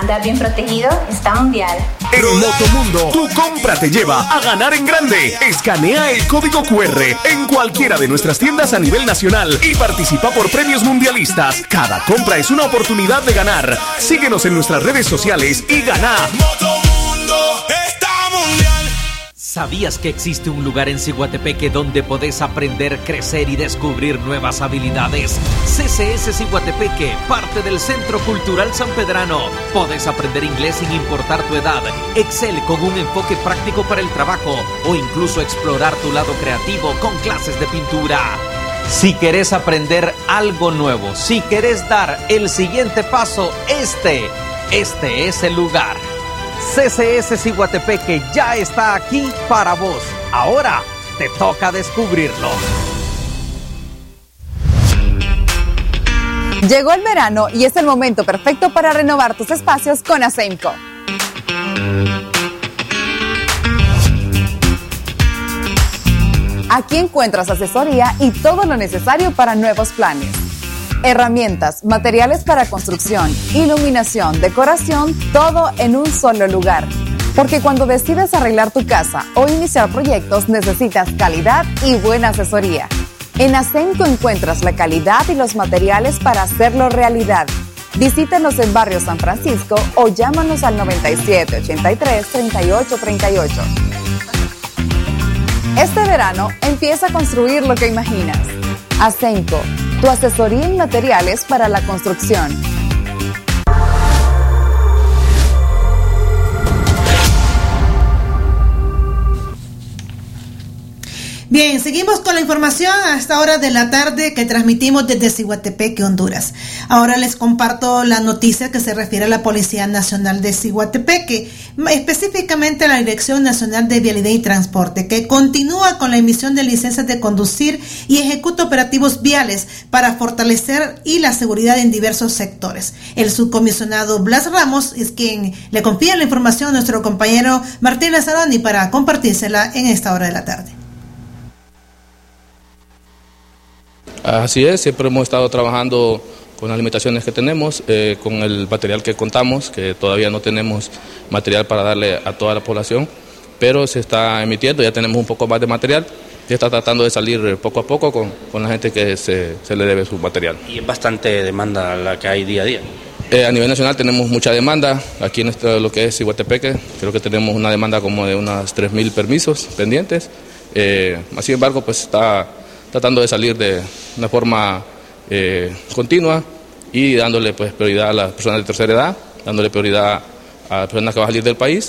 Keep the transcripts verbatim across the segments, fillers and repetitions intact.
andar bien protegido está mundial. En Motomundo, tu compra te lleva a ganar en grande. Escanea el código cu erre en cualquiera de nuestras tiendas a nivel nacional y participa por premios mundialistas. Cada compra es una oportunidad de ganar. Síguenos en nuestras redes sociales y gana. Motomundo está mundial. ¿Sabías que existe un lugar en Ciguatepeque donde podés aprender, crecer y descubrir nuevas habilidades? C C S Ciguatepeque, parte del Centro Cultural Sanpedrano. Podés aprender inglés sin importar tu edad, Excel con un enfoque práctico para el trabajo o incluso explorar tu lado creativo con clases de pintura. Si querés aprender algo nuevo, si querés dar el siguiente paso, este, este es el lugar. C C S Ciguatepeque ya está aquí para vos. Ahora te toca descubrirlo. Llegó el verano y es el momento perfecto para renovar tus espacios con Asemco. Aquí encuentras asesoría y todo lo necesario para nuevos planes. Herramientas, materiales para construcción, iluminación, decoración, todo en un solo lugar. Porque cuando decides arreglar tu casa o iniciar proyectos, necesitas calidad y buena asesoría. En Asemco encuentras la calidad y los materiales para hacerlo realidad. Visítanos en Barrio San Francisco o llámanos al noventa y siete, ochenta y tres, treinta y ocho, treinta y ocho. Este verano empieza a construir lo que imaginas. Asemco, tu asesoría en materiales para la construcción. Bien, seguimos con la información a esta hora de la tarde que transmitimos desde Ciguatepeque, Honduras. Ahora les comparto la noticia que se refiere a la Policía Nacional de Ciguatepeque, específicamente a la Dirección Nacional de Vialidad y Transporte, que continúa con la emisión de licencias de conducir y ejecuta operativos viales para fortalecer y la seguridad en diversos sectores. El subcomisionado Blas Ramos es quien le confía la información a nuestro compañero Martín Lazaroni para compartírsela en esta hora de la tarde. Así es, siempre hemos estado trabajando con las limitaciones que tenemos, eh, con el material que contamos, que todavía no tenemos material para darle a toda la población, pero se está emitiendo, ya tenemos un poco más de material, y está tratando de salir poco a poco con, con la gente que se, se le debe su material. Y es bastante demanda la que hay día a día. Eh, a nivel nacional tenemos mucha demanda, aquí en esto, lo que es Ciguatepeque, creo que tenemos una demanda como de unas tres mil permisos pendientes, eh, sin embargo pues está tratando de salir de una forma eh, continua y dándole pues prioridad a las personas de tercera edad, dándole prioridad a las personas que van a salir del país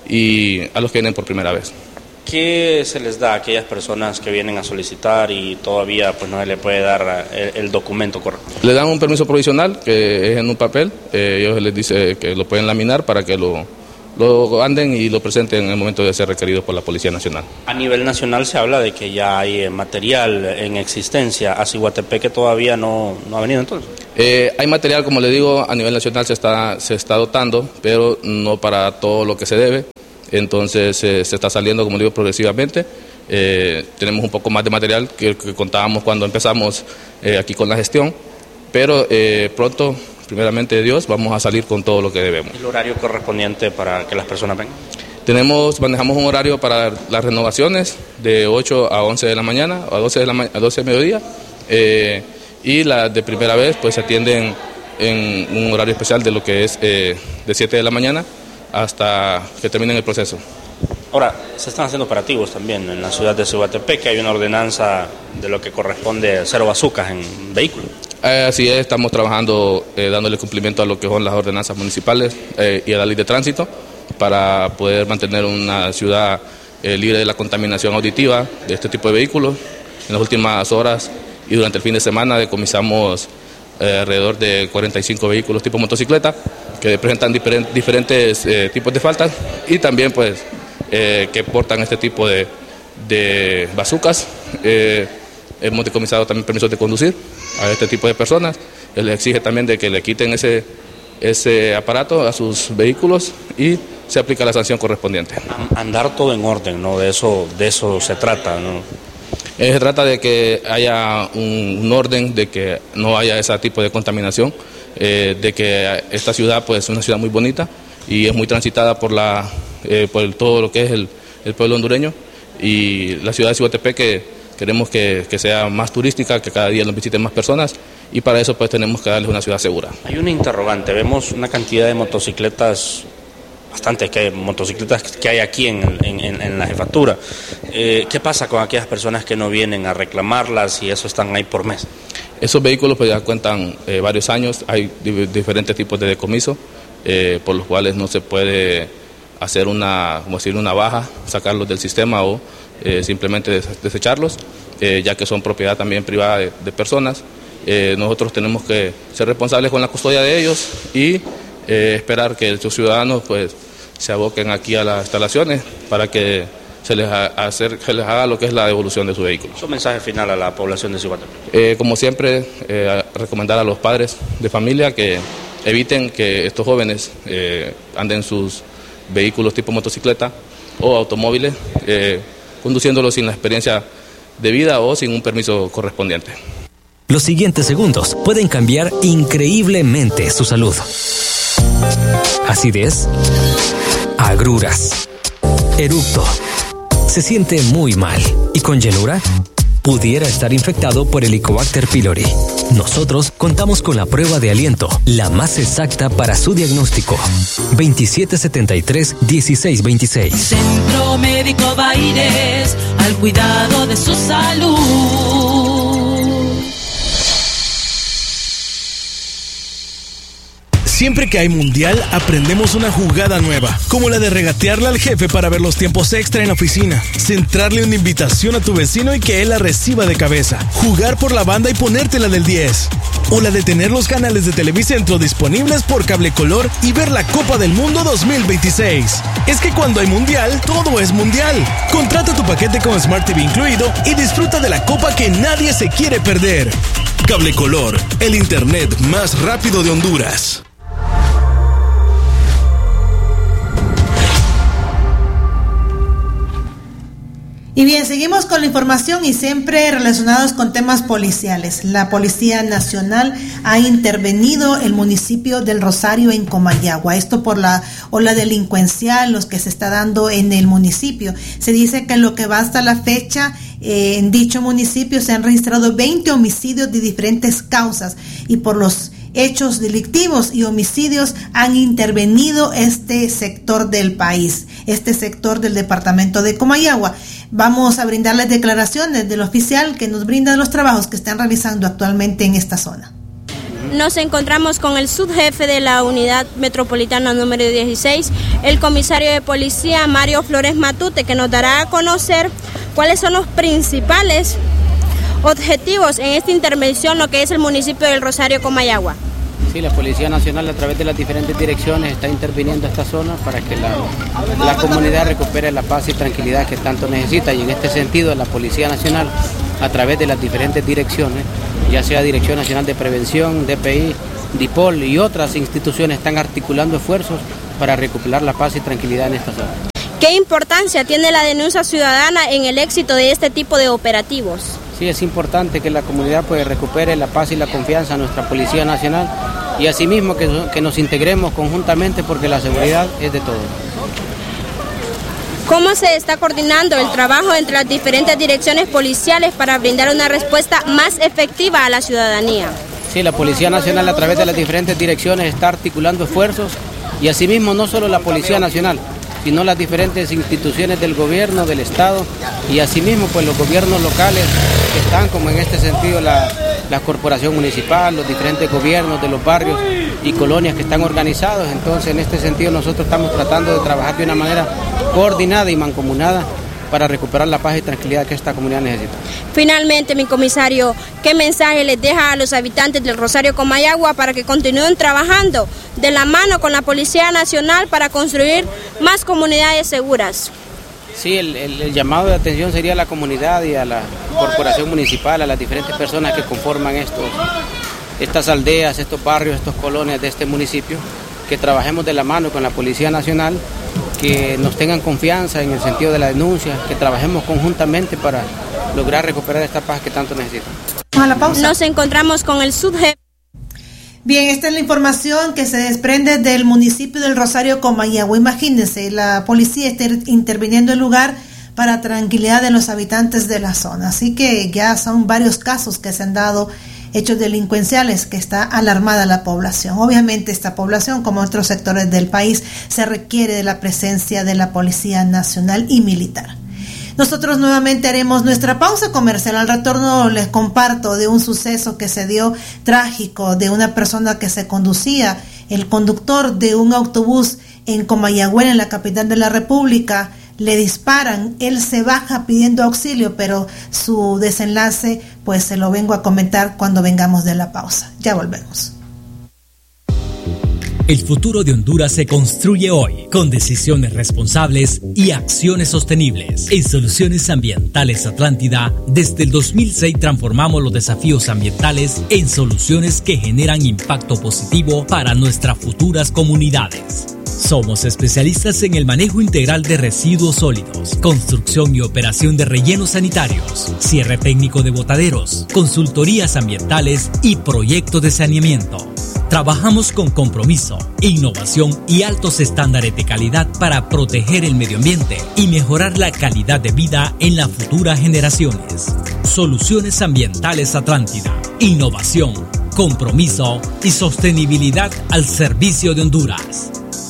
y a los que vienen por primera vez. ¿Qué se les da a aquellas personas que vienen a solicitar y todavía pues no se le puede dar el, el documento correcto? Le dan un permiso provisional que es en un papel, eh, ellos les dicen que lo pueden laminar para que lo lo anden y lo presenten en el momento de ser requerido por la Policía Nacional. A nivel nacional se habla de que ya hay material en existencia, a Ciguatepeque todavía no, no ha venido entonces. Eh, hay material, como le digo, a nivel nacional se está, se está dotando, pero no para todo lo que se debe, entonces eh, se está saliendo, como le digo, progresivamente. Eh, tenemos un poco más de material que, que contábamos cuando empezamos eh, aquí con la gestión, pero eh, pronto, primeramente Dios, vamos a salir con todo lo que debemos. ¿El horario correspondiente para que las personas vengan? Tenemos, manejamos un horario para las renovaciones de ocho a once de la mañana, a doce de, la, a doce de mediodía, eh, y las de primera vez pues se atienden en un horario especial de lo que es eh, de siete de la mañana hasta que terminen el proceso. Ahora, se están haciendo operativos también en la ciudad de Ciguatepeque, hay una ordenanza de lo que corresponde a cero bazucas en vehículos. Eh, así es, estamos trabajando eh, dándole cumplimiento a lo que son las ordenanzas municipales eh, y a la ley de tránsito para poder mantener una ciudad eh, libre de la contaminación auditiva de este tipo de vehículos. En las últimas horas y durante el fin de semana decomisamos eh, alrededor de cuarenta y cinco vehículos tipo motocicleta que presentan diferent, diferentes eh, tipos de faltas y también pues eh, que portan este tipo de, de bazucas. Eh, hemos decomisado también permisos de conducir a este tipo de personas. Él les exige también de que le quiten ese, ese aparato a sus vehículos y se aplica la sanción correspondiente. Andar todo en orden, ¿no? De eso, de eso se trata, ¿no? Eh, se trata de que haya un, un orden, de que no haya ese tipo de contaminación. eh, de que esta ciudad pues, es una ciudad muy bonita y es muy transitada por, la, eh, por el, todo lo que es el, el pueblo hondureño, y la ciudad de Ciguatepeque queremos que, que sea más turística, que cada día nos visiten más personas, y para eso pues tenemos que darles una ciudad segura. Hay una interrogante, vemos una cantidad de motocicletas, bastante que motocicletas que hay aquí en, en, en la jefatura. Eh, ¿Qué pasa con aquellas personas que no vienen a reclamarlas y eso están ahí por mes? Esos vehículos pues ya cuentan eh, varios años, hay di- diferentes tipos de decomiso, eh, por los cuales no se puede hacer una, como decir, una baja, sacarlos del sistema o eh, simplemente des- desecharlos, eh, ya que son propiedad también privada de, de personas. Eh, nosotros tenemos que ser responsables con la custodia de ellos y eh, esperar que los ciudadanos pues se aboquen aquí a las instalaciones para que se les, ha, hacer, se les haga lo que es la devolución de su vehículo. Un mensaje final a la población de Ciguatepeque. Eh, como siempre, eh, recomendar a los padres de familia que eviten que estos jóvenes eh, anden sus vehículos tipo motocicleta o automóviles, eh, conduciéndolos sin la experiencia debida o sin un permiso correspondiente. Los siguientes segundos pueden cambiar increíblemente su salud. Acidez, agruras, eructo. Se siente muy mal y con llenura pudiera estar infectado por Helicobacter pylori. Nosotros contamos con la prueba de aliento, la más exacta para su diagnóstico. veintisiete setenta y tres, dieciséis veintiséis. Centro Médico Baires, al cuidado de su salud. Siempre que hay mundial, aprendemos una jugada nueva, como la de regatearle al jefe para ver los tiempos extra en la oficina, centrarle una invitación a tu vecino y que él la reciba de cabeza, jugar por la banda y ponértela del diez, o la de tener los canales de Televicentro disponibles por cable color y ver la Copa del Mundo dos mil veintiséis. Es que cuando hay mundial, todo es mundial. Contrata tu paquete con Smart T V incluido y disfruta de la copa que nadie se quiere perder. Cable color, el internet más rápido de Honduras. Y bien, seguimos con la información y siempre relacionados con temas policiales. La Policía Nacional ha intervenido el municipio del Rosario en Comayagua. Esto por la ola delincuencial, los que se está dando en el municipio. Se dice que lo que va hasta la fecha, eh, en dicho municipio se han registrado veinte homicidios de diferentes causas y por los hechos delictivos y homicidios han intervenido este sector del país, este sector del departamento de Comayagua. Vamos a brindarles declaraciones del oficial que nos brinda los trabajos que están realizando actualmente en esta zona. Nos encontramos con el subjefe de la unidad metropolitana número dieciséis, el comisario de policía Mario Flores Matute, que nos dará a conocer cuáles son los principales objetivos en esta intervención, lo que es el municipio del Rosario Comayagua. Sí, la Policía Nacional a través de las diferentes direcciones está interviniendo esta zona para que la, la comunidad recupere la paz y tranquilidad que tanto necesita, y en este sentido la Policía Nacional a través de las diferentes direcciones, ya sea Dirección Nacional de Prevención, D P I, DIPOL y otras instituciones, están articulando esfuerzos para recuperar la paz y tranquilidad en esta zona. ¿Qué importancia tiene la denuncia ciudadana en el éxito de este tipo de operativos? Sí, es importante que la comunidad pues recupere la paz y la confianza a nuestra Policía Nacional y asimismo que, que nos integremos conjuntamente porque la seguridad es de todos. ¿Cómo se está coordinando el trabajo entre las diferentes direcciones policiales para brindar una respuesta más efectiva a la ciudadanía? Sí, la Policía Nacional a través de las diferentes direcciones está articulando esfuerzos y asimismo no solo la Policía Nacional, sino las diferentes instituciones del gobierno, del Estado y asimismo pues los gobiernos locales que están, como en este sentido la, la corporación municipal, los diferentes gobiernos de los barrios y colonias que están organizados. Entonces en este sentido nosotros estamos tratando de trabajar de una manera coordinada y mancomunada para recuperar la paz y tranquilidad que esta comunidad necesita. Finalmente, mi comisario, ¿qué mensaje les deja a los habitantes del Rosario Comayagua para que continúen trabajando de la mano con la Policía Nacional para construir más comunidades seguras? Sí, el, el, el llamado de atención sería a la comunidad y a la corporación municipal, a las diferentes personas que conforman estos, estas aldeas, estos barrios, estos colonias de este municipio, que trabajemos de la mano con la Policía Nacional, que nos tengan confianza en el sentido de la denuncia, que trabajemos conjuntamente para lograr recuperar esta paz que tanto necesitan. A la pausa. Nos encontramos con el subjefe. Bien, esta es la información que se desprende del municipio del Rosario Comayagua. Imagínense, la policía está interviniendo en el lugar para tranquilidad de los habitantes de la zona. Así que ya son varios casos que se han dado, hechos delincuenciales, que está alarmada la población. Obviamente esta población, como otros sectores del país, se requiere de la presencia de la Policía Nacional y Militar. Nosotros nuevamente haremos nuestra pausa comercial. Al retorno les comparto de un suceso que se dio trágico de una persona que se conducía, el conductor de un autobús en Comayagüela, en la capital de la República. Le disparan, él se baja pidiendo auxilio, pero su desenlace pues se lo vengo a comentar cuando vengamos de la pausa. Ya volvemos. El futuro de Honduras se construye hoy con decisiones responsables y acciones sostenibles. En Soluciones Ambientales Atlántida, desde el dos mil seis transformamos los desafíos ambientales en soluciones que generan impacto positivo para nuestras futuras comunidades. Somos especialistas en el manejo integral de residuos sólidos, construcción y operación de rellenos sanitarios, cierre técnico de botaderos, consultorías ambientales y proyectos de saneamiento. Trabajamos con compromiso, innovación y altos estándares de calidad para proteger el medio ambiente y mejorar la calidad de vida en las futuras generaciones. Soluciones Ambientales Atlántida. Innovación, compromiso y sostenibilidad al servicio de Honduras.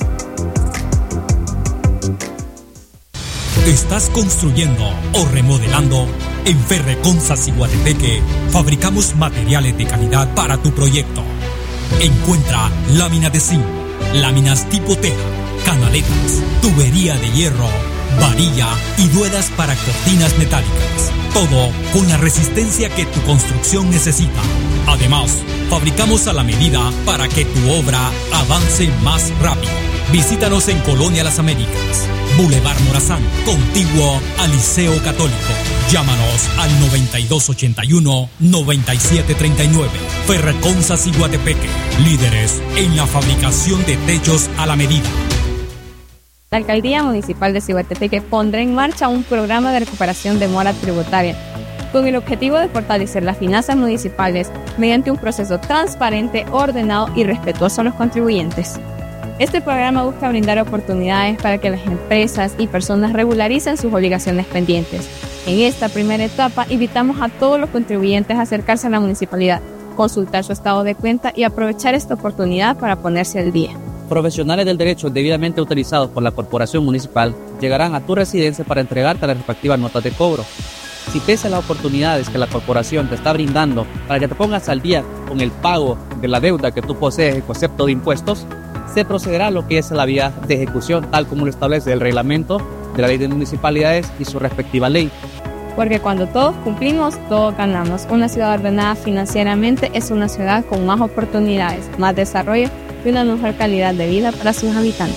¿Estás construyendo o remodelando? En Ferreconsa Ciguatepeque fabricamos materiales de calidad para tu proyecto. Encuentra láminas de zinc, láminas tipo teja, canaletas, tubería de hierro, varilla y ruedas para cortinas metálicas. Todo con la resistencia que tu construcción necesita. Además, fabricamos a la medida para que tu obra avance más rápido. Visítanos en Colonia Las Américas, Boulevard Morazán, contiguo al Liceo Católico. Llámanos al noventa y dos ochenta y uno, noventa y siete treinta y nueve. Ferreconsa Ciguatepeque, líderes en la fabricación de techos a la medida. La Alcaldía Municipal de Ciguatepeque pondrá en marcha un programa de recuperación de mora tributaria con el objetivo de fortalecer las finanzas municipales mediante un proceso transparente, ordenado y respetuoso a los contribuyentes. Este programa busca brindar oportunidades para que las empresas y personas regularicen sus obligaciones pendientes. En esta primera etapa, invitamos a todos los contribuyentes a acercarse a la municipalidad, consultar su estado de cuenta y aprovechar esta oportunidad para ponerse al día. Profesionales del derecho debidamente autorizados por la Corporación Municipal llegarán a tu residencia para entregarte las respectivas notas de cobro. Si pese a las oportunidades que la corporación te está brindando para que te pongas al día con el pago de la deuda que tú posees en concepto de impuestos, se procederá a lo que es la vía de ejecución, tal como lo establece el reglamento de la Ley de Municipalidades y su respectiva ley. Porque cuando todos cumplimos, todos ganamos. Una ciudad ordenada financieramente es una ciudad con más oportunidades, más desarrollo y una mejor calidad de vida para sus habitantes.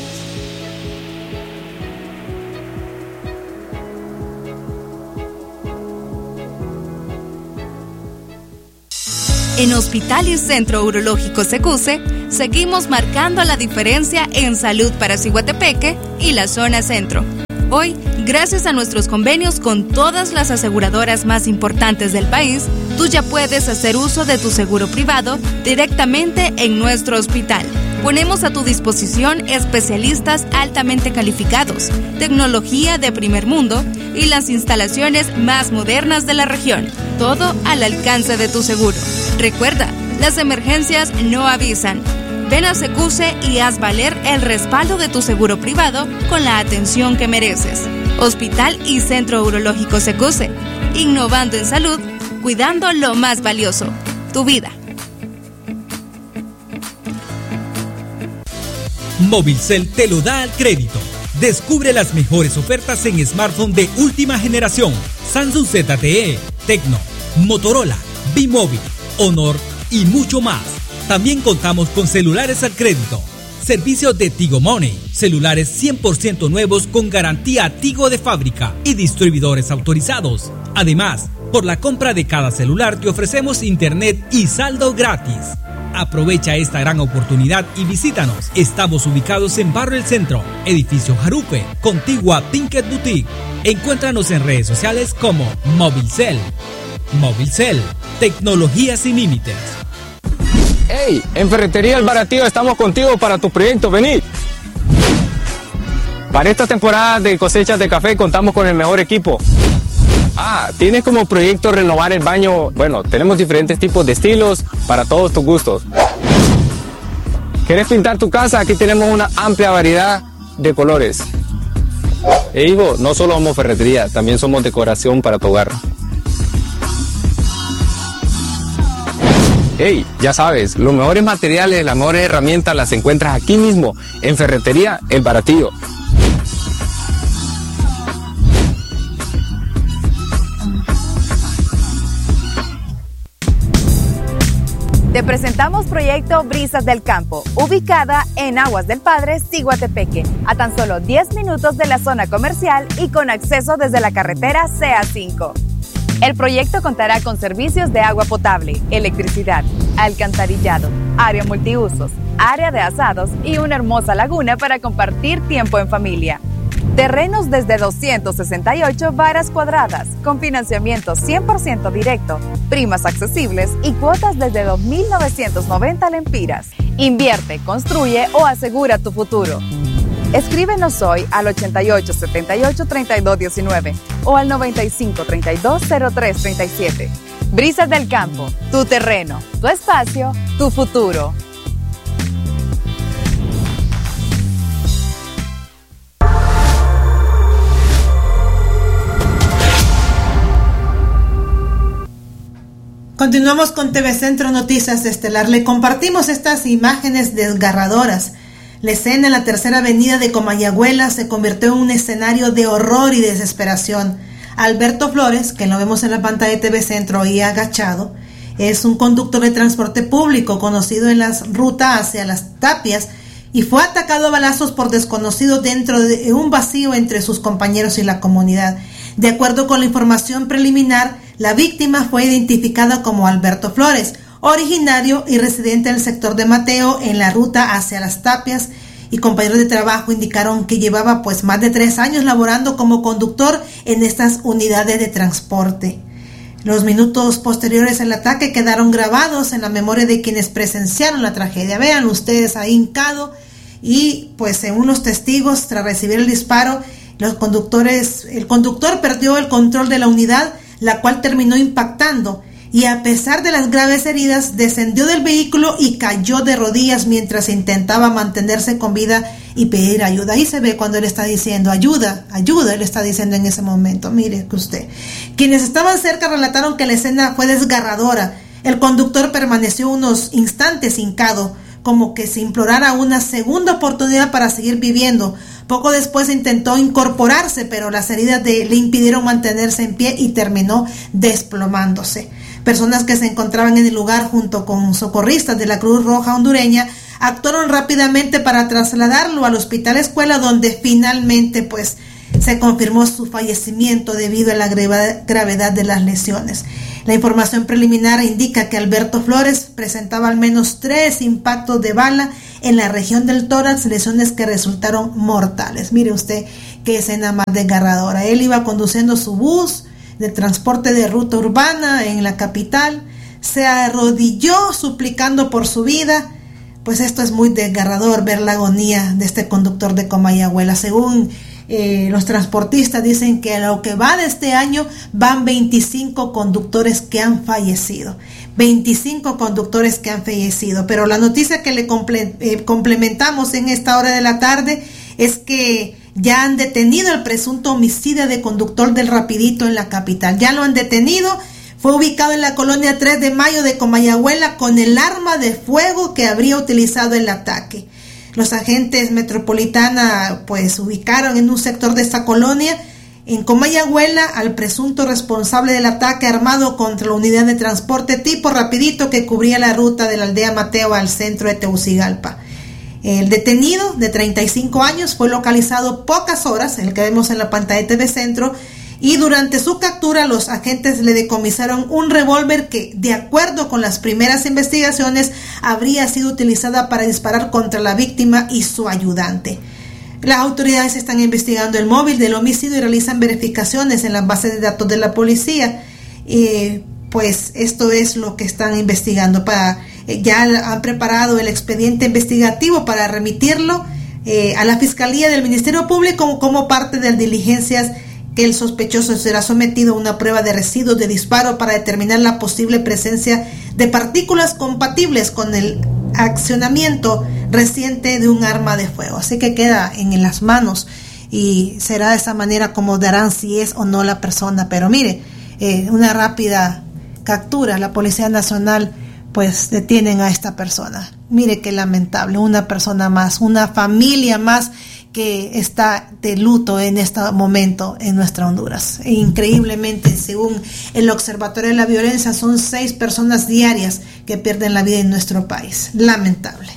En Hospital y Centro Urológico Secuse, seguimos marcando la diferencia en salud para Ciguatepeque y la zona centro. Hoy, gracias a nuestros convenios con todas las aseguradoras más importantes del país, tú ya puedes hacer uso de tu seguro privado directamente en nuestro hospital. Ponemos a tu disposición especialistas altamente calificados, tecnología de primer mundo y las instalaciones más modernas de la región. Todo al alcance de tu seguro. Recuerda, las emergencias no avisan. Ven a Secuse y haz valer el respaldo de tu seguro privado con la atención que mereces. Hospital y Centro Urológico Secuse. Innovando en salud, cuidando lo más valioso, tu vida. Movilcel te lo da al crédito. Descubre las mejores ofertas en smartphone de última generación. Samsung Z T E, Tecno, Motorola, B-Mobile, Honor y mucho más. También contamos con celulares al crédito. Servicios de Tigo Money, celulares cien por ciento nuevos con garantía Tigo de fábrica y distribuidores autorizados. Además, por la compra de cada celular te ofrecemos internet y saldo gratis. Aprovecha esta gran oportunidad y visítanos. Estamos ubicados en Barrio El Centro, Edificio Jarupe, contigua Pinkett Boutique. Encuéntranos en redes sociales como Movilcel. Movilcel, tecnología sin límites. Hey, en Ferretería El Baratillo estamos contigo para tu proyecto, vení. Para esta temporada de cosechas de café contamos con el mejor equipo. Ah, ¿tienes como proyecto renovar el baño? Bueno, tenemos diferentes tipos de estilos para todos tus gustos. ¿Quieres pintar tu casa? Aquí tenemos una amplia variedad de colores. E Ivo, no solo somos ferretería, también somos decoración para tu hogar. Hey, ya sabes, los mejores materiales, las mejores herramientas las encuentras aquí mismo, en Ferretería El Baratillo. Te presentamos Proyecto Brisas del Campo, ubicada en Aguas del Padre, Ciguatepeque, a tan solo diez minutos de la zona comercial y con acceso desde la carretera C A cinco. El proyecto contará con servicios de agua potable, electricidad, alcantarillado, área multiusos, área de asados y una hermosa laguna para compartir tiempo en familia. Terrenos desde doscientas sesenta y ocho varas cuadradas, con financiamiento cien por ciento directo, primas accesibles y cuotas desde dos mil novecientos noventa lempiras. Invierte, construye o asegura tu futuro. Escríbenos hoy al ochenta y ocho setenta y ocho treinta y dos diecinueve o al noventa y cinco treinta y dos cero tres treinta y siete. Brisas del Campo, tu terreno, tu espacio, tu futuro. Continuamos con T V Centro Noticias Estelar. Le compartimos estas imágenes desgarradoras. La escena en la tercera avenida de Comayagüela se convirtió en un escenario de horror y desesperación. Alberto Flores, que lo vemos en la pantalla de T V Centro y agachado, es un conductor de transporte público conocido en la ruta hacia Las Tapias y fue atacado a balazos por desconocidos dentro de un vacío entre sus compañeros y la comunidad. De acuerdo con la información preliminar, la víctima fue identificada como Alberto Flores, originario y residente del sector de Mateo en la ruta hacia Las Tapias, y compañeros de trabajo indicaron que llevaba pues más de tres años laborando como conductor en estas unidades de transporte. Los minutos posteriores al ataque quedaron grabados en la memoria de quienes presenciaron la tragedia. Vean ustedes ahí hincado y pues según los testigos, tras recibir el disparo, los conductores, el conductor perdió el control de la unidad, la cual terminó impactando, y a pesar de las graves heridas, descendió del vehículo y cayó de rodillas mientras intentaba mantenerse con vida y pedir ayuda. Ahí se ve cuando él está diciendo ayuda, ayuda, él está diciendo en ese momento. Mire que usted. Quienes estaban cerca relataron que la escena fue desgarradora. El conductor permaneció unos instantes hincado, como que se implorara una segunda oportunidad para seguir viviendo. Poco después intentó incorporarse, pero las heridas de, le impidieron mantenerse en pie y terminó desplomándose. Personas que se encontraban en el lugar junto con socorristas de la Cruz Roja hondureña actuaron rápidamente para trasladarlo al Hospital Escuela, donde finalmente pues se confirmó su fallecimiento debido a la gravedad de las lesiones. La información preliminar indica que Alberto Flores presentaba al menos tres impactos de bala en la región del tórax, lesiones que resultaron mortales. Mire usted qué escena más desgarradora. Él iba conduciendo su bus de transporte de ruta urbana en la capital, se arrodilló suplicando por su vida. Pues esto es muy desgarrador, ver la agonía de este conductor de Comayagüela. Según eh, los transportistas dicen que a lo que va de este año van veinticinco conductores que han fallecido. veinticinco conductores que han fallecido. Pero la noticia que le comple- eh, complementamos en esta hora de la tarde es que ya han detenido al presunto homicida de conductor del Rapidito en la capital. Ya lo han detenido. Fue ubicado en la colonia tres de mayo de Comayagüela con el arma de fuego que habría utilizado el ataque. Los agentes metropolitana pues ubicaron en un sector de esta colonia en Comayagüela al presunto responsable del ataque armado contra la unidad de transporte tipo Rapidito que cubría la ruta de la aldea Mateo al centro de Tegucigalpa. El detenido de treinta y cinco años fue localizado pocas horas, el que vemos en la pantalla de T V Centro, y durante su captura los agentes le decomisaron un revólver que, de acuerdo con las primeras investigaciones, habría sido utilizada para disparar contra la víctima y su ayudante. Las autoridades están investigando el móvil del homicidio y realizan verificaciones en las bases de datos de la policía. Eh, pues esto es lo que están investigando para eh, ya han preparado el expediente investigativo para remitirlo eh, a la Fiscalía del Ministerio Público como parte de las diligencias que el sospechoso será sometido a una prueba de residuos de disparo para determinar la posible presencia de partículas compatibles con el accionamiento reciente de un arma de fuego. Así que queda en las manos y será de esa manera como darán si es o no la persona. Pero mire, eh, una rápida captura, la Policía Nacional pues detienen a esta persona. Mire qué lamentable, una persona más, una familia más que está de luto en este momento en nuestra Honduras. E increíblemente, según el Observatorio de la Violencia, son seis personas diarias que pierden la vida en nuestro país. Lamentable.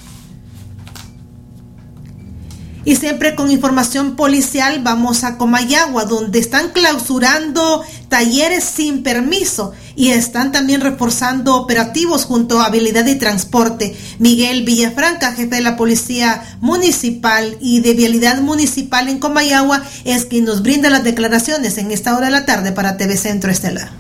Y siempre con información policial vamos a Comayagua, donde están clausurando talleres sin permiso y están también reforzando operativos junto a Habilidad y Transporte. Miguel Villafranca, jefe de la Policía Municipal y de Vialidad Municipal en Comayagua, es quien nos brinda las declaraciones en esta hora de la tarde para T V Centro Estelar.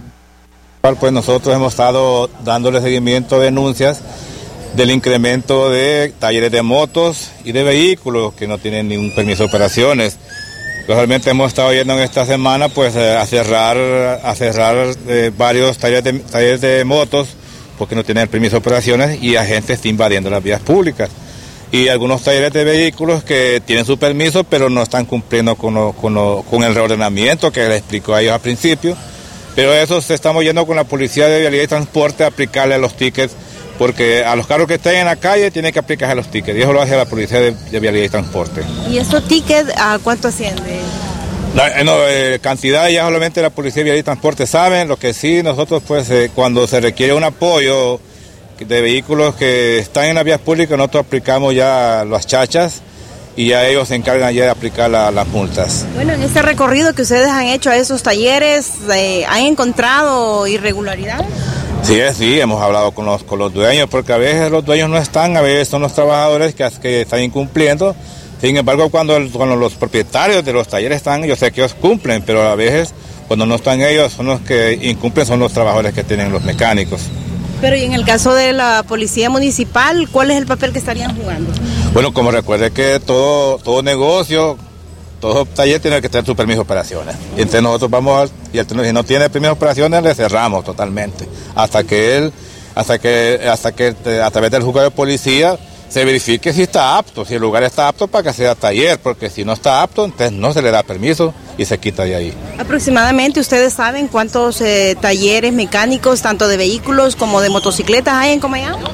Pues nosotros hemos estado dándole seguimiento a denuncias del incremento de talleres de motos y de vehículos que no tienen ningún permiso de operaciones. Realmente hemos estado yendo en esta semana pues a cerrar a cerrar eh, varios talleres de, talleres de motos porque no tienen permiso de operaciones y la gente está invadiendo las vías públicas. Y algunos talleres de vehículos que tienen su permiso pero no están cumpliendo con, lo, con, lo, con el reordenamiento que les explicó a ellos al principio. Pero eso se estamos yendo con la Policía de Vialidad y Transporte a aplicarle los tickets, porque a los carros que estén en la calle tienen que aplicarse los tickets, y eso lo hace la Policía de, de Vialidad y Transporte. ¿Y estos tickets a cuánto ascienden? La, no, eh, cantidad ya solamente la Policía de Vialidad y Transporte saben. Lo que sí, nosotros pues eh, cuando se requiere un apoyo de vehículos que están en las vías públicas, nosotros aplicamos ya las chachas y ya ellos se encargan ya de aplicar la, las multas. Bueno, en este recorrido que ustedes han hecho a esos talleres, eh, ¿han encontrado irregularidades? Sí, sí, hemos hablado con los, con los dueños, porque a veces los dueños no están, a veces son los trabajadores que, que están incumpliendo. Sin embargo, cuando, el, cuando los propietarios de los talleres están, yo sé que ellos cumplen, pero a veces cuando no están ellos, son los que incumplen, son los trabajadores que tienen los mecánicos. Pero y en el caso de la Policía Municipal, ¿cuál es el papel que estarían jugando? Bueno, como recuerde que todo, todo negocio, todo taller tiene que tener su permiso de operaciones. Y entonces nosotros vamos, a, y el, si no tiene permiso de operaciones, le cerramos totalmente. Hasta que él, hasta que, hasta que a través del juzgado de policía se verifique si está apto, si el lugar está apto para que sea taller, porque si no está apto, entonces no se le da permiso y se quita de ahí. Aproximadamente, ¿ustedes saben cuántos eh, talleres mecánicos, tanto de vehículos como de motocicletas hay en Comayagua?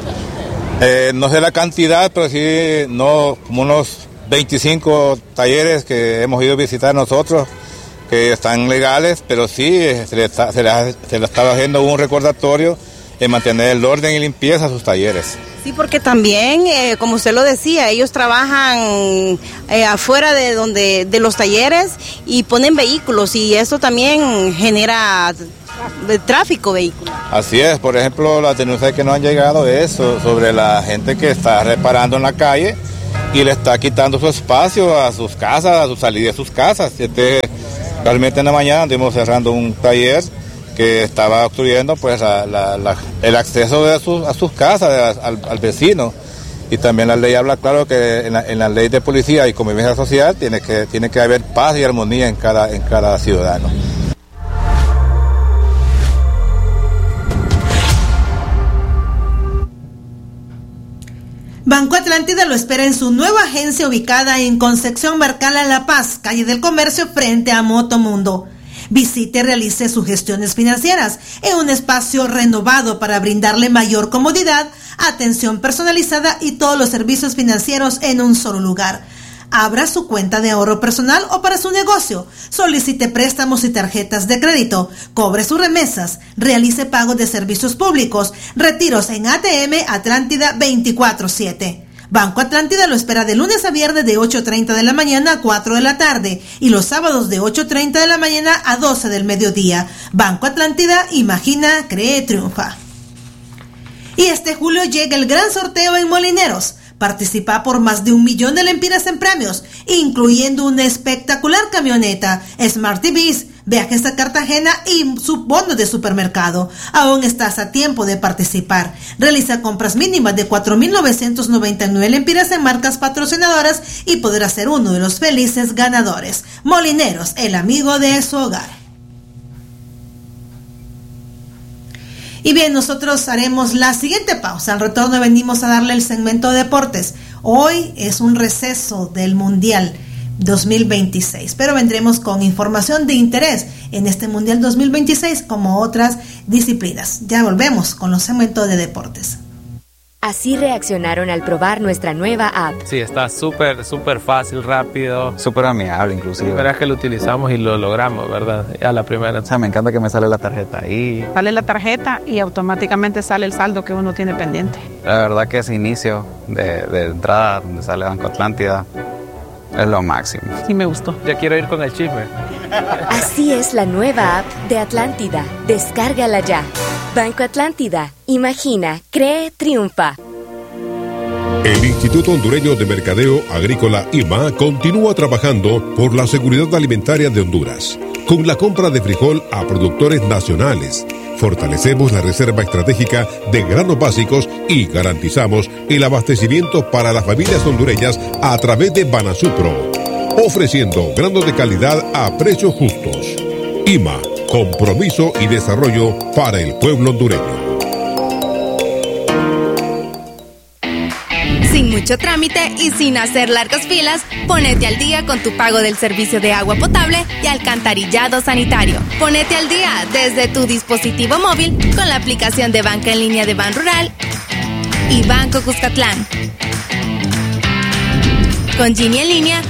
Eh, no sé la cantidad, pero sí, no, como unos veinticinco talleres que hemos ido a visitar nosotros, que están legales, pero sí se le, está, se le, se le estaba haciendo un recordatorio en mantener el orden y limpieza a sus talleres. Sí, porque también, eh, como usted lo decía, ellos trabajan eh, afuera de donde de los talleres y ponen vehículos, y eso también genera de tráfico vehículos. Así es, por ejemplo, las denuncias que nos han llegado es sobre la gente que está reparando en la calle y le está quitando su espacio a sus casas, a su salida de sus casas. Este, realmente en la mañana anduvimos cerrando un taller que estaba obstruyendo pues la, la, la, el acceso de su, a sus casas, al, al vecino. Y también la ley habla claro que en la, en la ley de policía y convivencia social tiene que, tiene que haber paz y armonía en cada, en cada ciudadano. Banco Atlántida lo espera en su nueva agencia ubicada en Concepción Barcala, La Paz, calle del Comercio, frente a Motomundo. Visite y realice sus gestiones financieras en un espacio renovado para brindarle mayor comodidad, atención personalizada y todos los servicios financieros en un solo lugar. Abra su cuenta de ahorro personal o para su negocio. Solicite préstamos y tarjetas de crédito. Cobre sus remesas. Realice pagos de servicios públicos. Retiros en A T M Atlántida veinticuatro siete. Banco Atlántida lo espera de lunes a viernes de ocho treinta de la mañana a cuatro de la tarde y los sábados de ocho treinta de la mañana a doce del mediodía. Banco Atlántida, imagina, cree, triunfa. Y este julio llega el gran sorteo en Molineros. Participa por más de un millón de lempiras en premios, incluyendo una espectacular camioneta, Smart T Vs, viajes a Cartagena y bonos de supermercado. Aún estás a tiempo de participar. Realiza compras mínimas de cuatro mil novecientos noventa y nueve lempiras en marcas patrocinadoras y podrás ser uno de los felices ganadores. Molineros, el amigo de su hogar. Y bien, nosotros haremos la siguiente pausa. Al retorno venimos a darle el segmento de deportes. Hoy es un receso del Mundial dos mil veintiséis, pero vendremos con información de interés en este Mundial dos mil veintiséis como otras disciplinas. Ya volvemos con los segmentos de deportes. Así reaccionaron al probar nuestra nueva app. Sí, está súper, súper fácil, rápido. Súper amigable inclusive. Verás que lo utilizamos y lo logramos, ¿verdad? A la primera. O sea, me encanta que me sale la tarjeta ahí. Sale la tarjeta y automáticamente sale el saldo que uno tiene pendiente. La verdad que ese inicio de, de entrada donde sale Banco Atlántida es lo máximo. Sí, me gustó. Ya quiero ir con el chisme. Así es la nueva app de Atlántida. Descárgala ya. Banco Atlántida. Imagina, cree, triunfa. El Instituto Hondureño de Mercadeo Agrícola I M A continúa trabajando por la seguridad alimentaria de Honduras. Con la compra de frijol a productores nacionales, fortalecemos la reserva estratégica de granos básicos y garantizamos el abastecimiento para las familias hondureñas a través de Banasupro, ofreciendo granos de calidad a precios justos. I M A, compromiso y desarrollo para el pueblo hondureño. Sin mucho trámite y sin hacer largas filas, ponete al día con tu pago del servicio de agua potable y alcantarillado sanitario. Ponete al día desde tu dispositivo móvil con la aplicación de banca en línea de Banrural y Banco Cuscatlán. Con Gini en línea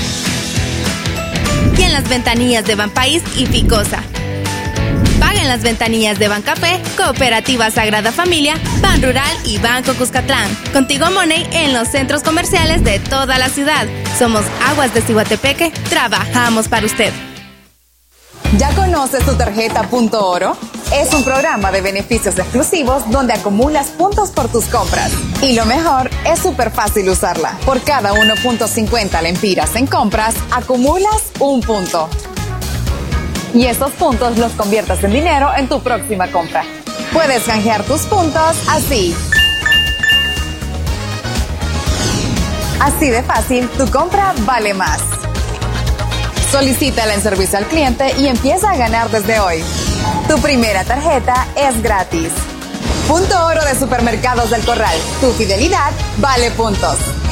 y en las ventanillas de Banpaís y Ficosa. Paga en las ventanillas de Bancafé, Cooperativa Sagrada Familia, Banrural y Banco Cuscatlán. Contigo Money en los centros comerciales de toda la ciudad. Somos Aguas de Ciguatepeque, trabajamos para usted. ¿Ya conoces tu tarjeta Punto Oro? Es un programa de beneficios exclusivos donde acumulas puntos por tus compras. Y lo mejor, es súper fácil usarla. Por cada uno punto cincuenta lempiras en compras, acumulas un punto. Y esos puntos los conviertas en dinero en tu próxima compra. Puedes canjear tus puntos así. Así de fácil, tu compra vale más. Solicítala en servicio al cliente y empieza a ganar desde hoy. Tu primera tarjeta es gratis. Punto Oro de Supermercados del Corral. Tu fidelidad vale puntos.